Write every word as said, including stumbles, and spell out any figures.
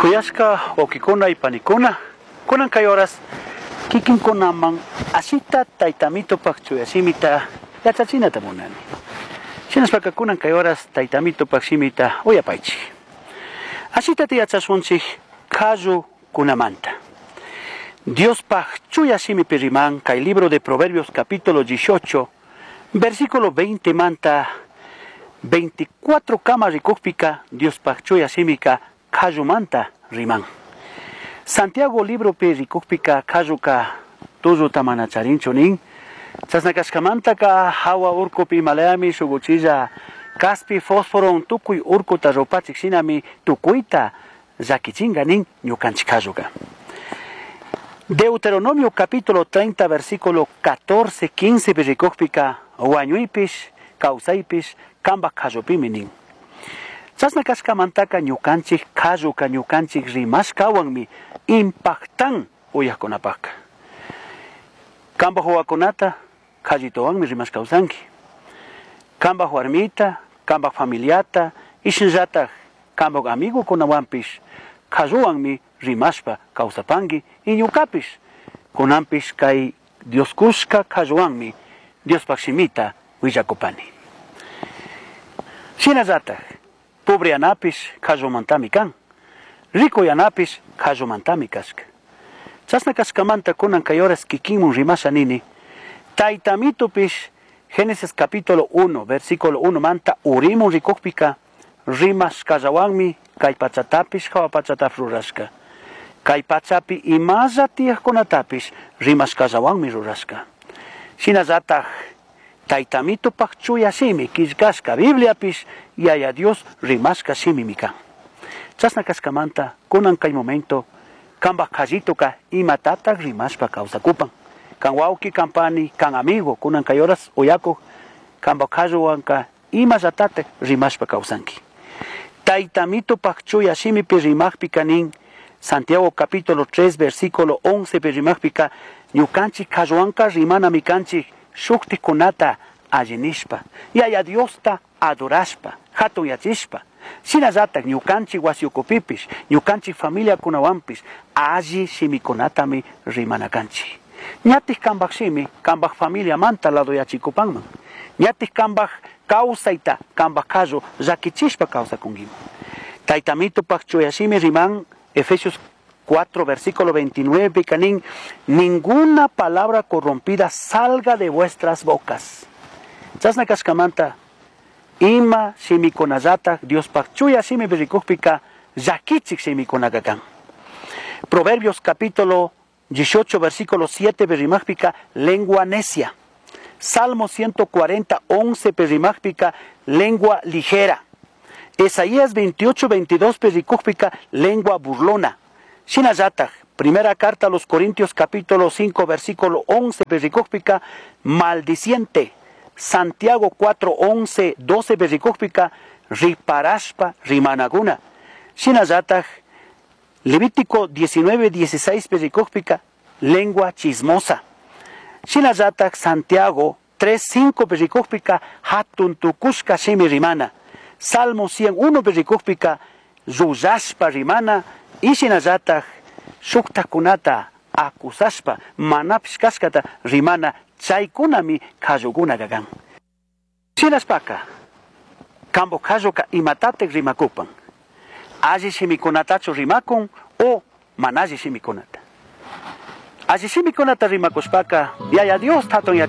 Kuyashka okikuna y panikuna, kunan kay oras, kikinkunaman asita taytamito pakchuyasimita yachachinata munani. Shinaspaka kunan kay oras taytamito paksimita uyapaychi. Asita tiyachasunchik kayu kunamanta. Dios pakchuyasimi piriman kay libro de Proverbios capítulo dieciocho, versículo veinte manta veinticuatro kama rikukpika Dios pakchuyasimika kayu manta riman. Santiago libro pe rikukpika kayuka tuzu tamanacharincho nin. Chasnakashkamanta ka hawa urko pi malayami shuguchilla kaspi fósforo tukuy urko ta ropachik sinami tukuita zakichinga nin ñukanchik kayuka. Deuteronomio capítulo treinta versículo catorce quince berikukpika wañuypish kausaypish kambak kayupimi nin. Chasnakashkamantaka ñukanchik kayuka ñukanchik rimashkawanmi impactan uyakunapaka. Kambak wawakunata kallitowanmi rimashkawsanki. Kambak warmita, kambak familiata, ishinllatak kambak amigukunawanpish kayuwanmi rimashpa kawsapanki y ñukapish kunanpish kay Dios kushka kayuwanmi Diospak shimita willakupani. Shinallatak pobre yanapish kayumantami kan. Rico yanapish kayumantami kashka. Chasnakashkamanta kunan kay horas kikinmun rimasha nini. Taytamitopish Génesis capítulo uno versículo uno manta urimun rikukpika rimash kallawanmi kay pachatapish hawa pachatap rurashka. Kay pachapi imalla tiyaqkunatapish rimash kallawanmi rurashka. Shinallatak taytamito pakchuya shimi kishkashka Bibliapish yaya Dios rimashka shimi mika. Chasnakashkamanta kunan kay momento kambak kallitoka imatatak rimashpa kawsakupan. Kan wauki kampani kan amigo kunan kay horas uyako kambak kalluwanka imallatate rimashpa kawsanki. Taytamito pakchuya shimi pi rimakpi kanin Santiago capítulo tres versículo once pi rimakpika ñukanchik kalluwanka rimana mikanchik shukti kunata allinishpa yaya Diosta adorashpa hatuyachishpa shinallatak ñukanchik wasiukupipish ñukanchik familia kunawanpish alli shimikunatami rimanakanchik. Ñatik kambak shimi kambak familia manta ladoyachikupanman. Ñatik kambak kawsayta kambak kallu llakichishpa kawsakunkiman. Taytamito pakchuyashimi riman Efesios cuatro versículo veintinueve kanin ninguna palabra corrompida salga de vuestras bocas. Chasnakashkamanta ima shimikunallata Dios pakchuya shimi berikukpika llakichik shimikunakakan. Proverbios capítulo dieciocho versículo siete berimakpika lengua necia. Salmo ciento cuarenta once berimakpika lengua ligera. Isaías veintiocho veintidós perikukpika lengua burlona. Shinallatak, primera carta a los Corintios capítulo cinco versículo once perikukpika maldiciente. Santiago cuatro once doce perikukpika riparashpa rimanaguna. Shinallatak, Levítico diecinueve dieciséis perikukpika lengua chismosa. Shinallatak, Santiago tres cinco perikukpika hatun tukushka shimi rimana. Salmo cien uno berikukpika yuyashpa rimana y shinallatak shuktakunata akusashpa manapish kashkata rimana chaykunami kallukuna kakan. Shinaspaka kambo kalluka imatatek rimakupan. Alli shimikunatachu rimakun o manalli shimikunata. Alli shimikunata rimakushpaka yaya Dios taton